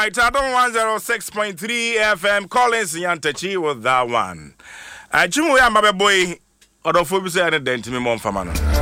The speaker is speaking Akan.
right, I don't 106.3 FM. Collins Yantachi with that one. Jimu ya mabe boy. Odofo bi say na dent me mom fama no.